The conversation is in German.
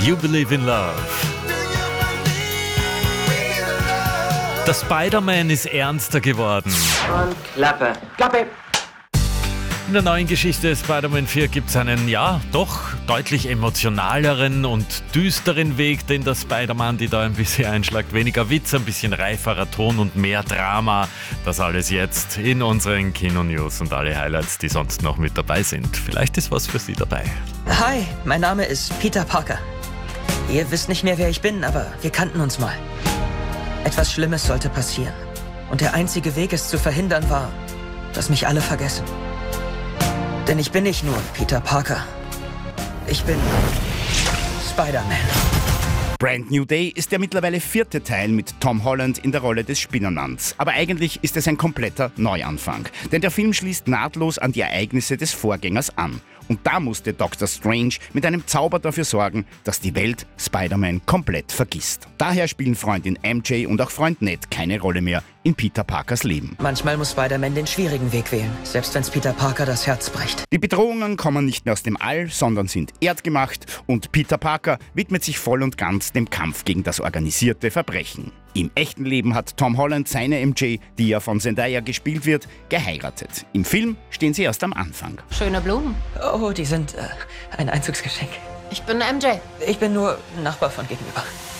You Believe in Love. Der Spider-Man ist ernster geworden. Und Klappe. Klappe! In der neuen Geschichte Spider-Man 4 gibt es einen, doch deutlich emotionaleren und düsteren Weg, den der Spider-Man, die da ein bisschen einschlägt. Weniger Witz, ein bisschen reiferer Ton und mehr Drama. Das alles jetzt in unseren Kino-News und alle Highlights, die sonst noch mit dabei sind. Vielleicht ist was für Sie dabei. Hi, mein Name ist Peter Parker. Ihr wisst nicht mehr, wer ich bin, aber wir kannten uns mal. Etwas Schlimmes sollte passieren. Und der einzige Weg, es zu verhindern, war, dass mich alle vergessen. Denn ich bin nicht nur Peter Parker. Ich bin Spider-Man. Brand New Day ist der mittlerweile 4. Teil mit Tom Holland in der Rolle des Spinnenmanns. Aber eigentlich ist es ein kompletter Neuanfang. Denn der Film schließt nahtlos an die Ereignisse des Vorgängers an. Und da musste Dr. Strange mit einem Zauber dafür sorgen, dass die Welt Spider-Man komplett vergisst. Daher spielen Freundin MJ und auch Freund Ned keine Rolle mehr in Peter Parkers Leben. Manchmal muss Spider-Man den schwierigen Weg wählen, selbst wenn's Peter Parker das Herz bricht. Die Bedrohungen kommen nicht mehr aus dem All, sondern sind erdgemacht und Peter Parker widmet sich voll und ganz dem Kampf gegen das organisierte Verbrechen. Im echten Leben hat Tom Holland seine MJ, die ja von Zendaya gespielt wird, geheiratet. Im Film stehen sie erst am Anfang. Schöne Blumen. Oh, die sind ein Einzugsgeschenk. Ich bin MJ. Ich bin nur Nachbar von gegenüber.